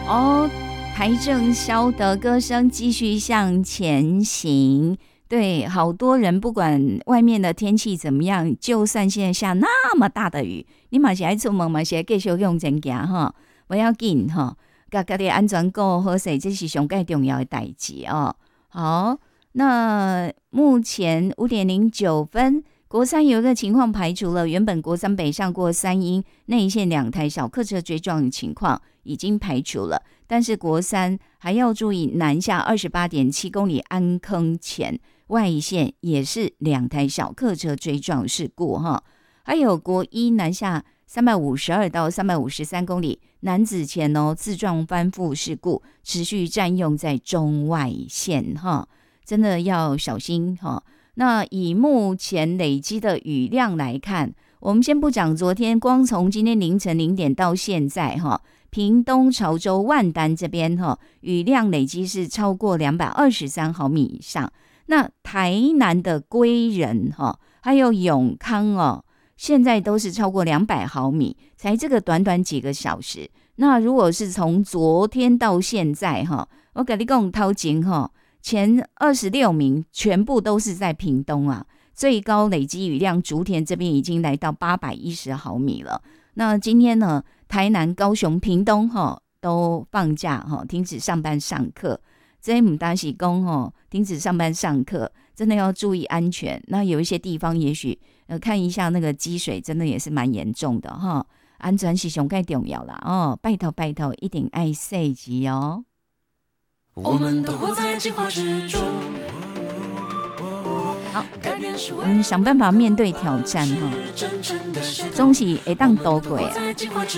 哦，台正萧的歌声继续向前行。对，好多人不管外面的天气怎么样，就算现在下那么大的雨，你嘛是爱出门嘛是爱继续向前行哈，不要紧哈，家己安全顾好势，这是上最重要的代志哦。好，那目前5:09，国三有一个情况排除了，原本国三北上过3英内线2台小客车追撞的情况已经排除了，但是国三还要注意南下28.7公里安坑前外线也是2台小客车追撞事故哈，还有国一南下352到353公里男子前自撞翻覆事故持续占用在中外线哈，真的要小心哈。那以目前累积的雨量来看，我们先不讲昨天，光从今天凌晨0点到现在哈，屏东、潮州、万丹这边哈，雨量累积是超过223毫米以上。那台南的归仁哈，还有永康现在都是超过200毫米，才这个短短几个小时。那如果是从昨天到现在哈，我跟你讲头前哈。前26名全部都是在屏东啊，最高累积雨量竹田这边已经来到810毫米了。那今天呢，台南、高雄、屏东都放假停止上班上课。这不单是说停止上班上课，真的要注意安全。那有一些地方也许看一下那个积水，真的也是蛮严重的哈。安全是上最重要啦拜托拜托，一定爱细致哦。 我们都活在计划之中。 好，我们想办法面对挑战总是会当度过。